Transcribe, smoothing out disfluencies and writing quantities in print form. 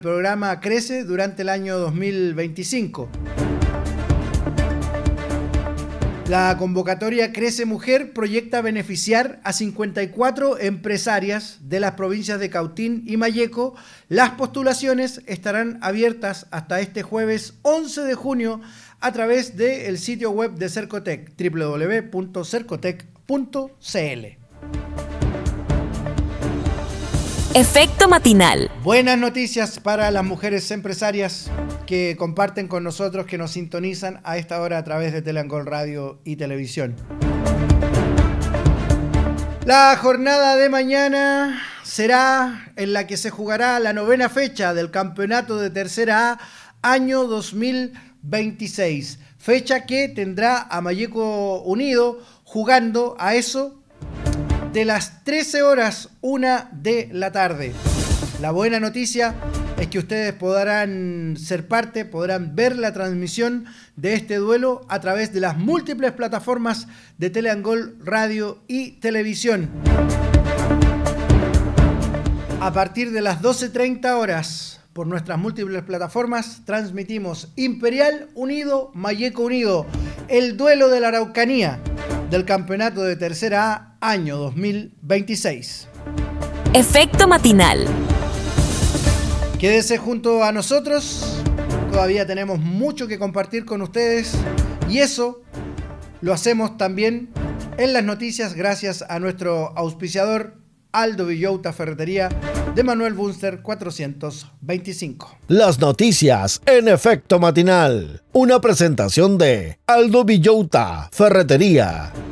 El programa crece durante el año 2025. La convocatoria Crece Mujer proyecta beneficiar a 54 empresarias de las provincias de Cautín y Malleco. Las postulaciones estarán abiertas hasta este jueves 11 de junio a través del sitio web de Cercotec, www.cercotec.cl. Efecto matinal. Buenas noticias para las mujeres empresarias que comparten con nosotros, que nos sintonizan a esta hora a través de Teleangol Radio y Televisión. La jornada de mañana será en la que se jugará la 9ª fecha del campeonato de Tercera A año 2026. Fecha que tendrá a Malleco Unido jugando a eso de las 13 horas, 1 de la tarde. La buena noticia es que ustedes podrán ser parte, podrán ver la transmisión de este duelo a través de las múltiples plataformas de Teleangol Radio y Televisión. A partir de las 12:30 horas, por nuestras múltiples plataformas, transmitimos Imperial Unido, Malleco Unido, el duelo de la Araucanía del campeonato de Tercera A año 2026. Efecto matinal. Quédese junto a nosotros, todavía tenemos mucho que compartir con ustedes y eso lo hacemos también en las noticias gracias a nuestro auspiciador Aldo Villota Ferretería de Manuel Bunster 425. Las noticias en Efecto matinal, una presentación de Aldo Villota Ferretería.